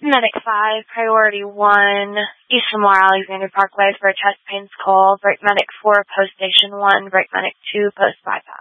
Medic 5, Priority 1, East Lamar Alexander Parkway for a chest pain call. Brake Medic 4, Post Station 1. Brake Medic 2, Post Bypass.